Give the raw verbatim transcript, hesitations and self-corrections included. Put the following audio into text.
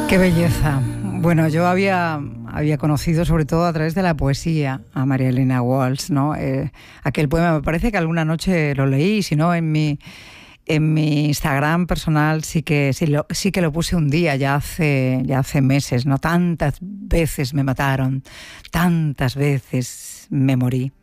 Qué belleza. Bueno, yo había, había conocido sobre todo a través de la poesía a María Elena Walsh, ¿no? Eh, aquel poema, me parece que alguna noche lo leí, si no en mi, en mi Instagram personal sí que, sí, lo, sí que lo puse un día, ya hace, ya hace meses, ¿no? Tantas veces me mataron, tantas veces me morí.